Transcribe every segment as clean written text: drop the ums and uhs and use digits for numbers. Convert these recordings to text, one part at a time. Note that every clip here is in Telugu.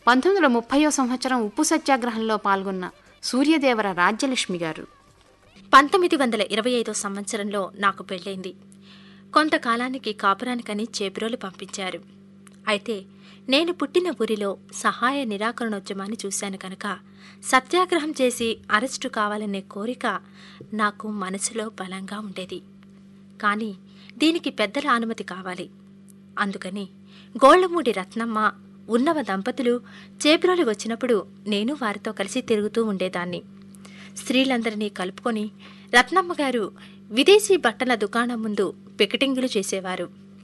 1930వ సంవత్సరం ఉప్పు సత్యాగ్రహంలో పాల్గొన్న సూర్యదేవర రాజ్యలక్ష్మి గారు. 1925 సంవత్సరంలో నాకు పెళ్ళైంది. కొంతకాలానికి కాపురానికని చేబ్రోలు పంపించారు. అయితే నేను పుట్టిన ఊరిలో సహాయ నిరాకరణోద్యమాన్ని చూశాను కనుక సత్యాగ్రహం చేసి అరెస్టు కావాలనే కోరిక నాకు మనసులో బలంగా ఉండేది. కానీ దీనికి పెద్దల అనుమతి కావాలి. అందుకని గోళ్లమూడి రత్నమ్మ, ఉన్నవ దంపతులు చేబ్రోలు వచ్చినప్పుడు నేను వారితో కలిసి తిరుగుతూ ఉండేదాన్ని. స్త్రీలందరినీ కలుపుకొని రత్నమ్మగారు విదేశీ బట్టల దుకాణం ముందు పికెటింగులు చేసేవారు.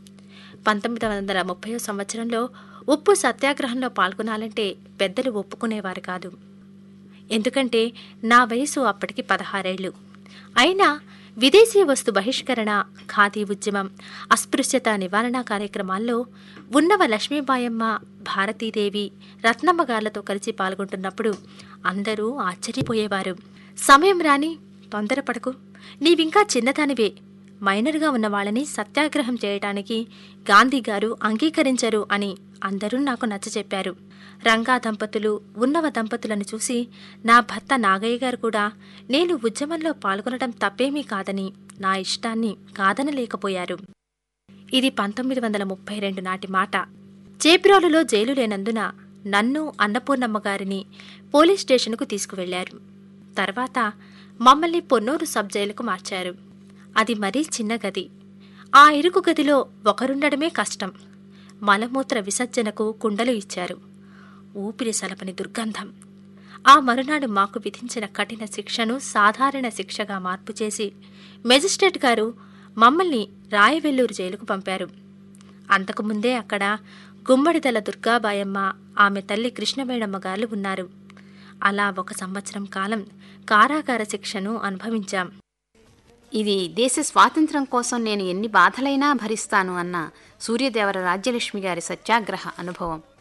1930 సంవత్సరంలో ఉప్పు సత్యాగ్రహంలో పాల్గొనాలంటే పెద్దలు ఒప్పుకునేవారు కాదు. ఎందుకంటే నా వయసు అప్పటికి 16 ఏళ్లు. అయినా విదేశీ వస్తు బహిష్కరణ, ఖాదీ ఉద్యమం, అస్పృశ్యత నివారణ కార్యక్రమాల్లో ఉన్నవ లక్ష్మీబాయమ్మ, భారతీదేవి, రత్నమ్మగార్లతో కలిసి పాల్గొంటున్నప్పుడు అందరూ ఆశ్చర్యపోయేవారు. సమయం రాని, తొందరపడకు, నీవింకా చిన్నదానివే, మైనర్గా ఉన్న వాళ్ళని సత్యాగ్రహం చేయటానికి గాంధీగారు అంగీకరించరు అని అందరూ నాకు నచ్చచెప్పారు. రంగా దంపతులు, ఉన్నవ దంపతులను చూసి నా భర్త నాగయ్య గారు కూడా నేను ఉద్యమంలో పాల్గొనడం తప్పేమీ కాదని నా ఇష్టాన్ని కాదనలేకపోయారు. ఇది 1932 నాటి మాట. చేబ్రోలులో జైలు లేనందున నన్ను, అన్నపూర్ణమ్మగారిని పోలీస్ స్టేషన్కు తీసుకువెళ్లారు. తర్వాత మమ్మల్ని పొన్నూరు సబ్ జైలుకు మార్చారు. అది మరీ చిన్న గది. ఆ ఇరుకు గదిలో ఒకరుండడమే కష్టం. మలమూత్ర విసర్జనకు కుండలు ఇచ్చారు. ఊపిరి సలపని దుర్గంధం. ఆ మరునాడు మాకు విధించిన కఠిన శిక్షను సాధారణ శిక్షగా మార్పు చేసి మెజిస్ట్రేట్ గారు మమ్మల్ని రాయవెల్లూరు జైలుకు పంపారు. అంతకుముందే అక్కడ గుమ్మడిదల దుర్గాబాయమ్మ, ఆమె తల్లి కృష్ణవేణమ్మ గారు ఉన్నారు. అలా 1 సంవత్సరం కాలం కారాగార శిక్షను అనుభవించాం. ఇది దేశ స్వాతంత్ర్యం కోసం నేను ఎన్ని బాధలైనా భరిస్తాను అన్న సూర్యదేవర రాజ్యలక్ష్మి గారి సత్యాగ్రహ అనుభవం.